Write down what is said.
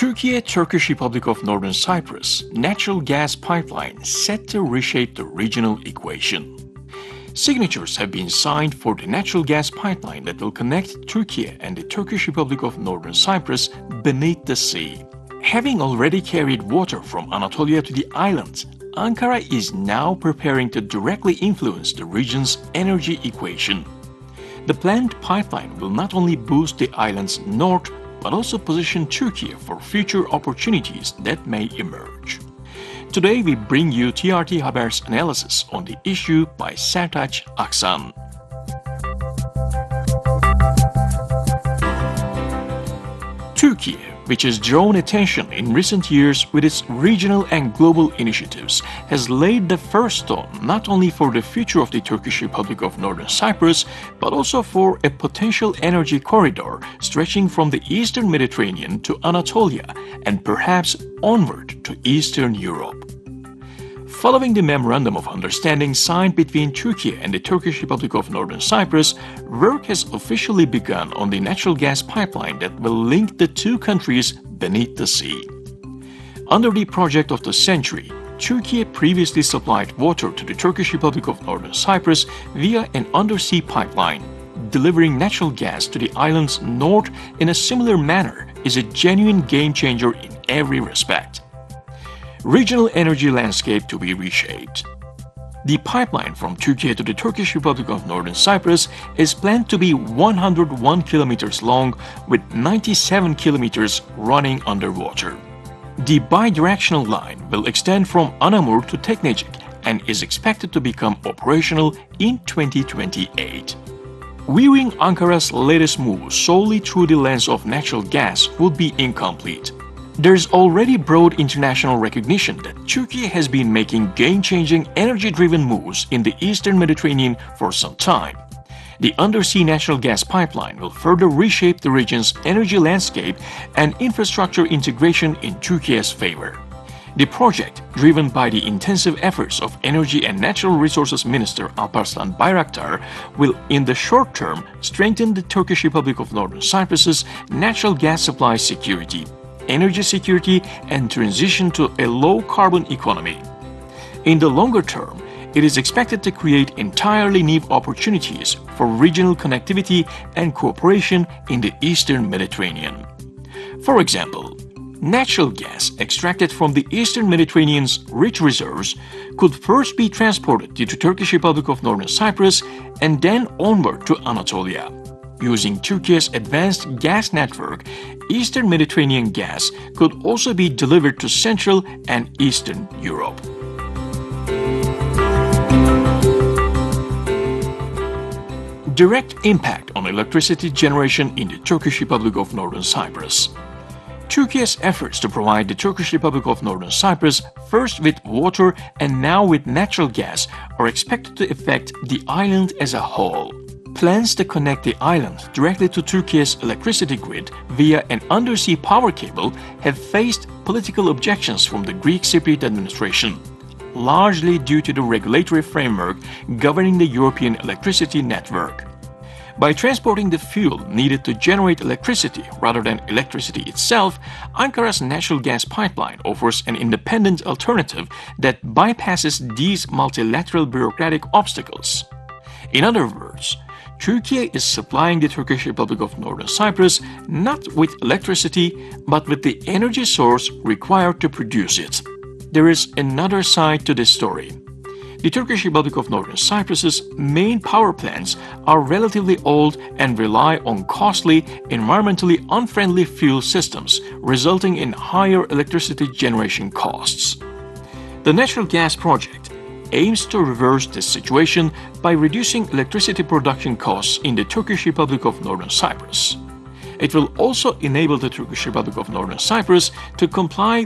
Turkish Republic of Northern Cyprus natural gas pipeline set to reshape the regional equation. Signatures have been signed for the natural gas pipeline that will connect Turkey and the Turkish Republic of Northern Cyprus beneath the sea. Having already carried water from Anatolia to the islands, Ankara is now preparing to directly influence the region's energy equation. The planned pipeline will not only boost the island's north but also position Turkey for future opportunities that may emerge. Today we bring you TRT Haber's analysis on the issue by Sertaç Aksan. Turkey, which has drawn attention in recent years with its regional and global initiatives, has laid the first stone not only for the future of the Turkish Republic of Northern Cyprus, but also for a potential energy corridor stretching from the Eastern Mediterranean to Anatolia and perhaps onward to Eastern Europe. Following the Memorandum of Understanding signed between Turkey and the Turkish Republic of Northern Cyprus, work has officially begun on the natural gas pipeline that will link the two countries beneath the sea. Under the project of the century, Turkey previously supplied water to the Turkish Republic of Northern Cyprus via an undersea pipeline. Delivering natural gas to the island's north in a similar manner is a genuine game-changer in every respect. Regional energy landscape to be reshaped. The pipeline from Turkey to the Turkish Republic of Northern Cyprus is planned to be 101 kilometers long with 97 kilometers running underwater. The bidirectional line will extend from Anamur to Teknecik and is expected to become operational in 2028. Viewing Ankara's latest move solely through the lens of natural gas would be incomplete. There's already broad international recognition that Turkey has been making game-changing energy-driven moves in the Eastern Mediterranean for some time. The undersea natural gas pipeline will further reshape the region's energy landscape and infrastructure integration in Turkey's favor. The project, driven by the intensive efforts of Energy and Natural Resources Minister Alparslan Bayraktar, will in the short term strengthen the Turkish Republic of Northern Cyprus's natural gas supply security, energy security, and transition to a low-carbon economy. In the longer term, it is expected to create entirely new opportunities for regional connectivity and cooperation in the Eastern Mediterranean. For example, natural gas extracted from the Eastern Mediterranean's rich reserves could first be transported to the Turkish Republic of Northern Cyprus and then onward to Anatolia. Using Turkey's advanced gas network, Eastern Mediterranean gas could also be delivered to Central and Eastern Europe. Direct impact on electricity generation in the Turkish Republic of Northern Cyprus. Turkey's efforts to provide the Turkish Republic of Northern Cyprus first with water and now with natural gas are expected to affect the island as a whole. Plans to connect the island directly to Turkey's electricity grid via an undersea power cable have faced political objections from the Greek Cypriot administration, largely due to the regulatory framework governing the European electricity network. By transporting the fuel needed to generate electricity rather than electricity itself, Ankara's natural gas pipeline offers an independent alternative that bypasses these multilateral bureaucratic obstacles. In other words, Turkey is supplying the Turkish Republic of Northern Cyprus not with electricity, but with the energy source required to produce it. There is another side to this story. The Turkish Republic of Northern Cyprus's main power plants are relatively old and rely on costly, environmentally unfriendly fuel systems, resulting in higher electricity generation costs. The natural gas project aims to reverse this situation by reducing electricity production costs in the Turkish Republic of Northern Cyprus. It will also enable the Turkish Republic of Northern Cyprus to comply